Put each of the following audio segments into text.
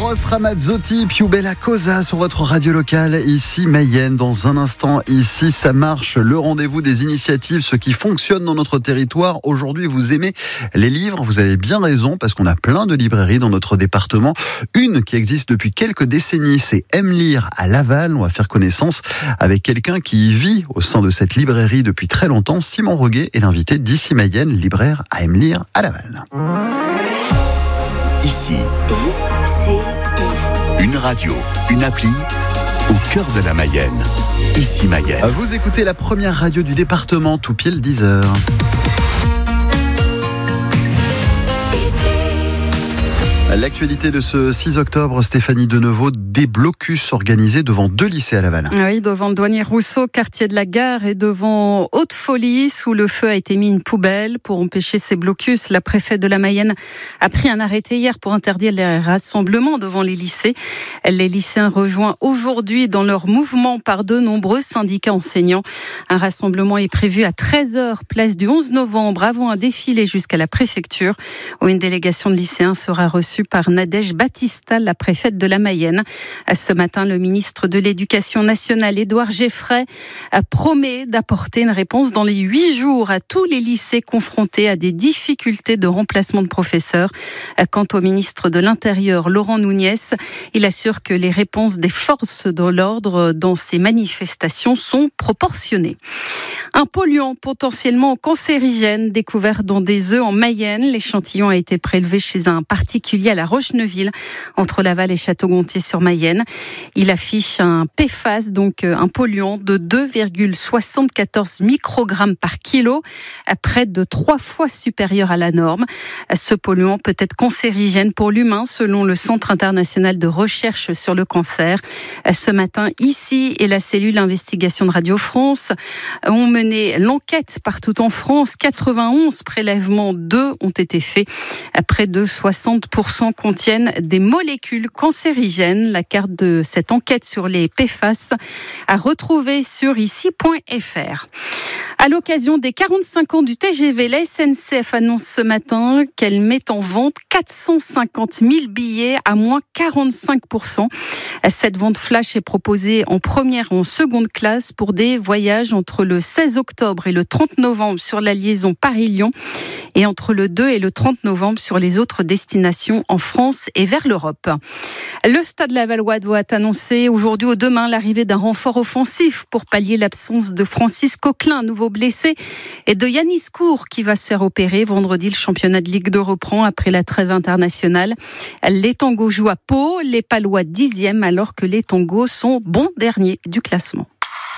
Eros Ramazzotti, Più Bella Cosa sur votre radio locale, ici Mayenne. Dans un instant, ici ça marche, le rendez-vous des initiatives, ce qui fonctionne dans notre territoire. Aujourd'hui, vous aimez les livres, vous avez bien raison, parce qu'on a plein de librairies dans notre département. Une qui existe depuis quelques décennies, c'est Aime Lire à Laval. On va faire connaissance avec quelqu'un qui y vit au sein de cette librairie depuis très longtemps. Simon Roguet est l'invité d'Ici Mayenne, libraire à Aime Lire à Laval. Ici, une radio, une appli, au cœur de la Mayenne. Ici Mayenne. Vous écoutez la première radio du département, tout pile 10h. L'actualité de ce 6 octobre, Stéphanie Denevaux, des blocus organisés devant 2 lycées à Laval. Oui, devant le Douanier Rousseau, quartier de la Gare, et devant Haute-Folie, où le feu a été mis une poubelle. Pour empêcher ces blocus, la préfète de la Mayenne a pris un arrêté hier pour interdire les rassemblements devant les lycées. Les lycéens rejoints aujourd'hui dans leur mouvement par de nombreux syndicats enseignants. Un rassemblement est prévu à 13h, place du 11 novembre, avant un défilé jusqu'à la préfecture, où une délégation de lycéens sera reçue par Nadège Batista, la préfète de la Mayenne. Ce matin, le ministre de l'Éducation nationale, Édouard Geffray, promet d'apporter une réponse dans les 8 jours à tous les lycées confrontés à des difficultés de remplacement de professeurs. Quant au ministre de l'Intérieur, Laurent Nunez, il assure que les réponses des forces de l'ordre dans ces manifestations sont proportionnées. Un polluant potentiellement cancérigène découvert dans des œufs en Mayenne. L'échantillon a été prélevé chez un particulier à la Roche-Neuville, entre Laval et Château-Gontier-sur-Mayenne. Il affiche un PFAS, donc un polluant de 2,74 microgrammes par kilo, près de 3 fois supérieur à la norme. Ce polluant peut être cancérigène pour l'humain, selon le Centre international de recherche sur le cancer. Ce matin, ici et la cellule d'investigation de Radio France ont mené l'enquête partout en France. 91 prélèvements d'œufs ont été faits. Près de 60% contiennent des molécules cancérigènes. La carte de cette enquête sur les PFAS à retrouver sur ici.fr. À l'occasion des 45 ans du TGV, la SNCF annonce ce matin qu'elle met en vente 450 000 billets à moins 45%. Cette vente flash est proposée en première ou en seconde classe pour des voyages entre le 16 octobre et le 30 novembre sur la liaison Paris-Lyon et entre le 2 et le 30 novembre sur les autres destinations en France et vers l'Europe. Le Stade lavallois doit annoncer aujourd'hui ou demain l'arrivée d'un renfort offensif pour pallier l'absence de Francis Coquelin, nouveau blessé, et de Yanis Cour qui va se faire opérer. Vendredi, le championnat de Ligue 2 reprend après la trêve internationale. Les Tangos jouent à Pau, les Palois 10e alors que les Tangos sont bons derniers du classement.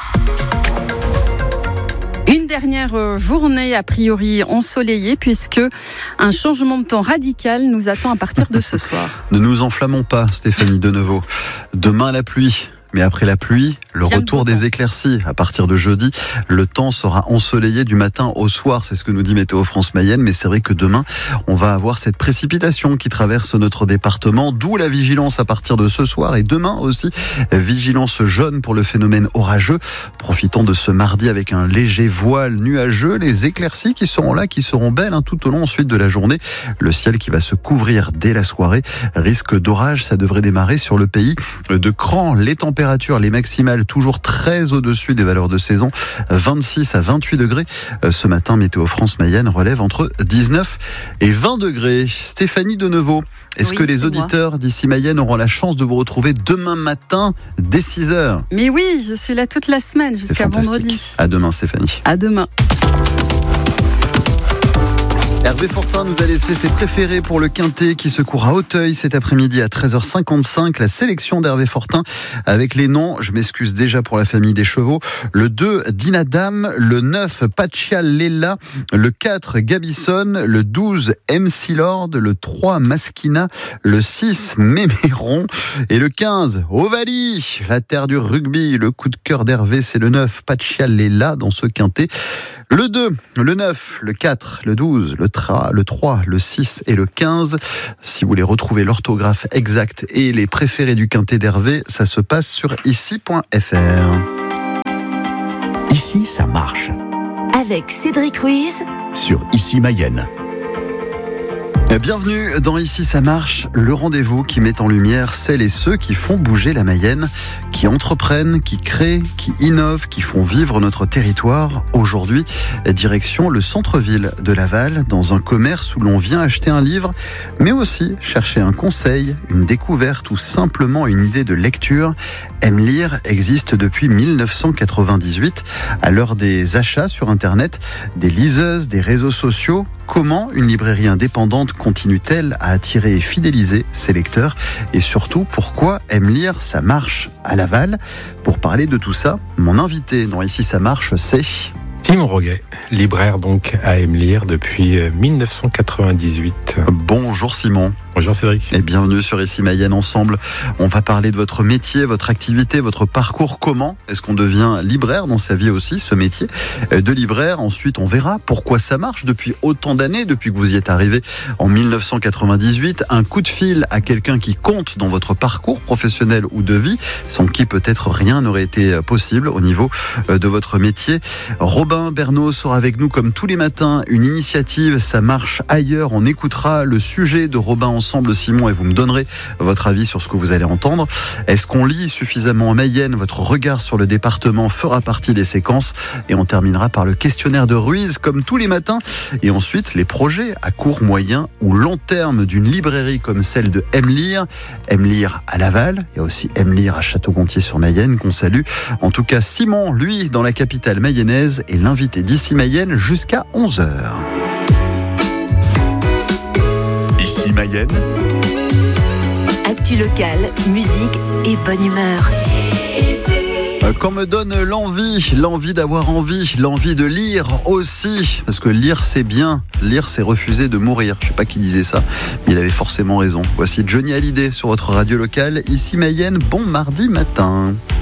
Une dernière journée a priori ensoleillée puisque un changement de temps radical nous attend à partir de ce soir. Ne nous enflammons pas, Stéphanie Denevaux. Demain, la pluie. Mais après la pluie, le retour des éclaircies. À partir de jeudi, le temps sera ensoleillé du matin au soir. C'est ce que nous dit Météo France Mayenne. Mais c'est vrai que demain, on va avoir cette précipitation qui traverse notre département. D'où la vigilance à partir de ce soir. Et demain aussi, vigilance jaune pour le phénomène orageux. Profitons de ce mardi avec un léger voile nuageux. Les éclaircies qui seront là, qui seront belles tout au long ensuite de la journée. Le ciel qui va se couvrir dès la soirée. Risque d'orage, ça devrait démarrer sur le pays de Cran. Les températures, les maximales toujours très au-dessus des valeurs de saison, 26 à 28 degrés. Ce matin, Météo France Mayenne relève entre 19 et 20 degrés. Stéphanie Denevaux, est-ce que les auditeurs d'Ici Mayenne auront la chance de vous retrouver demain matin dès 6h ? Mais oui, je suis là toute la semaine jusqu'à vendredi. À demain, Stéphanie. À demain. Hervé Fortin nous a laissé ses préférés pour le Quintet qui se court à Auteuil cet après-midi à 13h55. La sélection d'Hervé Fortin avec les noms, je m'excuse déjà pour la famille des chevaux, le 2 Dinadam, le 9 Pachialela, le 4 Gabison, le 12 MC Lord, le 3 Maskina, le 6 Méméron et le 15 Ovalie, la terre du rugby. Le coup de cœur d'Hervé, c'est le 9 Pachialela dans ce Quintet. Le 2, le 9, le 4, le 12, le 3, le 6 et le 15. Si vous voulez retrouver l'orthographe exacte et les préférés du Quintet d'Hervé, ça se passe sur ici.fr. Ici, ça marche. Avec Cédric Ruiz sur Ici Mayenne. Bienvenue dans Ici ça marche, le rendez-vous qui met en lumière celles et ceux qui font bouger la Mayenne, qui entreprennent, qui créent, qui innovent, qui font vivre notre territoire. Aujourd'hui, direction le centre-ville de Laval, dans un commerce où l'on vient acheter un livre, mais aussi chercher un conseil, une découverte ou simplement une idée de lecture. Aime lire existe depuis 1998. À l'heure des achats sur Internet, des liseuses, des réseaux sociaux, comment une librairie indépendante continue-t-elle à attirer et fidéliser ses lecteurs? Et surtout, pourquoi Aime lire, ça marche à Laval? Pour parler de tout ça, mon invité dans Ici ça marche, c'est Simon Roguet, libraire donc à Aime lire depuis 1998. Bonjour Simon. Bonjour Cédric. Et bienvenue sur Ici Mayenne ensemble. On va parler de votre métier, votre activité, votre parcours. Comment est-ce qu'on devient libraire dans sa vie aussi, ce métier de libraire? Ensuite, on verra pourquoi ça marche depuis autant d'années, depuis que vous y êtes arrivé en 1998. Un coup de fil à quelqu'un qui compte dans votre parcours professionnel ou de vie, sans qui peut-être rien n'aurait été possible au niveau de votre métier. Robin Bernot sera avec nous comme tous les matins. Une initiative, ça marche ailleurs. On écoutera le sujet de Robin ensemble, Simon, et vous me donnerez votre avis sur ce que vous allez entendre. Est-ce qu'on lit suffisamment en Mayenne? Votre regard sur le département fera partie des séquences. Et on terminera par le questionnaire de Ruiz, comme tous les matins. Et ensuite, les projets à court, moyen ou long terme d'une librairie comme celle de Aime lire. Aime lire à Laval. Il y a aussi Aime lire à Château-Gontier-sur-Mayenne, qu'on salue. En tout cas, Simon, lui, dans la capitale mayonnaise, est l'invité d'Ici Mayenne jusqu'à 11h. Ici Mayenne, actu locale, musique et bonne humeur. Quand me donne l'envie d'avoir envie, l'envie de lire aussi, parce que lire c'est bien, lire c'est refuser de mourir. Je sais pas qui disait ça, mais il avait forcément raison. Voici Johnny Hallyday sur votre radio locale, Ici Mayenne, bon mardi matin.